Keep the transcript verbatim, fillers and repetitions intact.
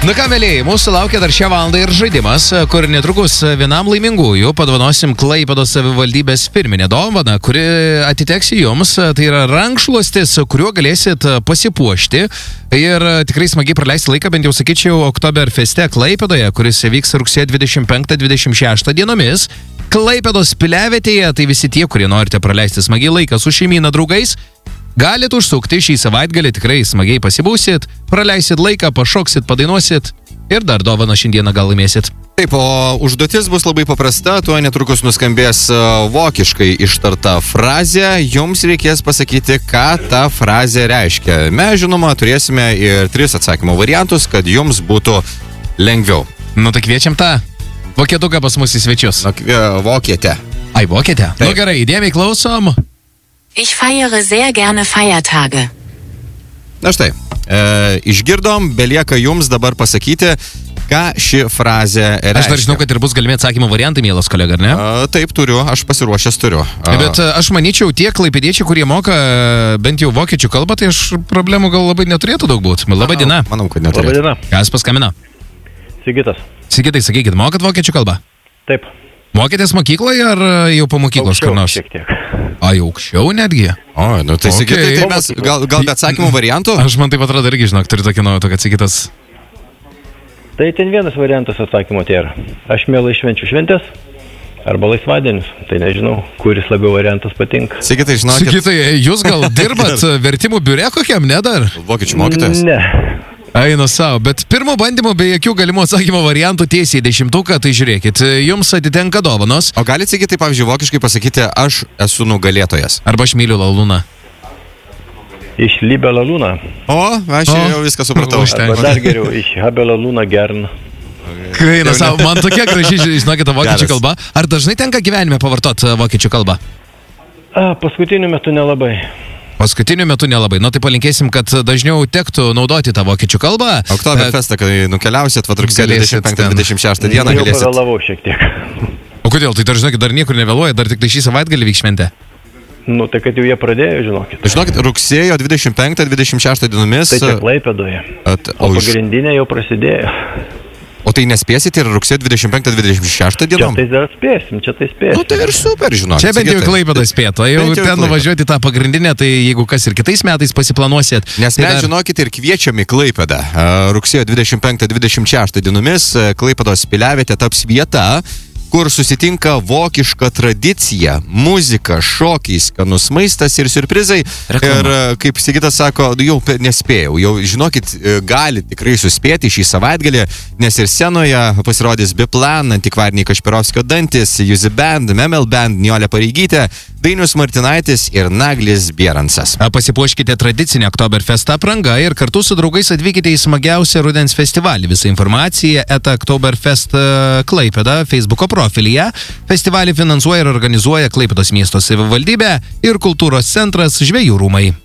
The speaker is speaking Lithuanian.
Nu ką, mėlyjei, mūsų laukia dar šią valandą ir žaidimas, kur netrukus vienam laimingųjų padovanosim Klaipėdos savivaldybės firminę dovaną, kuri atiteks jums. Tai yra rankšluostis, kuriuo galėsit pasipuošti ir tikrai smagiai praleisti laiką, bent jau sakyčiau, Oktoberfeste Klaipėdoje, kuris vyks rugsėjo dvidešimt penktą dvidešimt šeštą dienomis. Klaipėdos piliavietėje, tai visi tie, kurie norite praleisti smagiai laiką su šeimyna draugais, galit užsukti šį savaitgalį, tikrai smagiai pasibūsit, praleisit laiką, pašoksit, padainuosit ir dar dovaną šiandieną gal laimėsit. Taip, o užduotis bus labai paprasta, tuo netrukus nuskambės vokiškai ištarta frazė, jums reikės pasakyti, ką ta frazė reiškia. Mes, žinoma, turėsime ir tris atsakymo variantus, kad jums būtų lengviau. Nu tai kviečiam tą vokietuką pas mus į svečius. Nu, vokietė. Ai, vokietė? Taip. Nu gerai, įdėmiai klausom. Ich feiere sehr gerne Feiertage. Na štai, e, išgirdom, belieka jums dabar pasakyti, ką ši frazė reiškia. Aš dar žinau, kad ir bus galimi atsakymo variantai, mielas kolega, ar ne? A, taip, turiu, aš pasiruošęs turiu. A, Bet aš manyčiau, tie klaipėdiečiai, kurie moka bent jau vokiečių kalbą, tai aš problemų gal labai neturėtų daug būti. Labą dieną. Manau, kad neturėtų. Labą dieną. Kas paskambino? Sigitas. Sigitai, sakykit, mokat vokiečių kalbą? Taip. Mokėtės mokykloje ar jau po mokyklos kur nors? Šiek tiek. Ai, aukščiau netgi? O, nu tai Okay. Sigitai, tai mes gal, gal be atsakymų variantų? Aš man taip atrodo irgi, žinok, turiu tokį nuojautą, kad Sigitas... Tai ten vienas variantas atsakymo tai yra. Aš mielai švenčiu šventės arba laisvadienius. Tai nežinau, kuris labiau variantas patinka. Sigitai, žinokit, Sigitai, jūs gal dirbat vertimų biure kokiam, ne dar? vokiečių mokytojas. Ne. Eina savo, bet pirmo bandymo be jokių galimų atsakymo variantų tiesiai dešimtuką, tai žiūrėkit, jums atitenka dovanos. O galit, Sigitai, pavyzdžiui, vokiškai pasakyti, aš esu nugalėtojas. Arba aš myliu lalūną. Iš Libela Luna. O, aš O. jau viską supratau. O, štai. Arba dar geriau, iš Habela Luna Gern. Eina savo, man tokia graži, žinokite, vokiečių Geras. kalba. Ar dažnai tenka gyvenime pavartot vokiečių kalbą? A, paskutiniu metu nelabai. Paskutiniu metu nelabai. Nu tai palinkėsim, kad dažniau tektų naudoti tą vokiečių kalbą. Oktoberfestą, kai nukeliausit, va, rugsėjo Galėsit dvidešimt penktą ten. dvidešimt šeštą dieną Jau galėsit. pavėlavau šiek tiek. O kodėl? Tai dar, žinokit, dar niekur nevėluoja, dar tik tai šį savaitgalį vyks šventė. Nu, tai kad jau jie pradėjo, žinokit. Žinokit, rugsėjo dvidešimt penktą dvidešimt šeštą dienomis. Tai čia Klaipėdoje. At, O o, iš, pagrindinė jau prasidėjo. o tai nespėsit ir rugsėjo dvidešimt penktą dvidešimt šeštą Čia dienom? tai dar spėsim, čia tai spėsim. Nu tai ir super, žinokit. Čia bent jau Sigitai. Klaipėdos spėto. Jau Bent jau į ten Klaipėdą. nuvažiuoti tą pagrindinę, tai jeigu kas ir kitais metais pasiplanuosit. Nes tai mes, dar- žinokit, ir kviečiame Klaipėdą. A, Rugsėjo dvidešimt penktą dvidešimt šeštą dienomis a, Klaipėdos piliavietė taps vieta, kur susitinka vokiška tradicija, muzika, šokiai, skanus maistas ir surprizai. Reklama. Ir a, kaip Sigitas sako, jau pe- nespėjau. Jau, žinokit, e, gali tikrai suspėti šį savaitgalį, nes ir scenoje pasirodys Biplan, Antikvariniai Kašpirovskio dantis, Juzi Band, Memel Band, Niolė Pareigytė, Dainius Martinaitis ir Naglis Bieransas. A, Pasipuoškite tradicinę Oktoberfest aprangą ir kartu su draugais atvykite į smagiausią rudens festivalį. Visą informaciją eta Oktoberfest e, Klaipėda Facebooko profilyje. Festivalį finansuoja ir organizuoja Klaipėdos miesto savivaldybė ir kultūros centras Žvejų rūmai.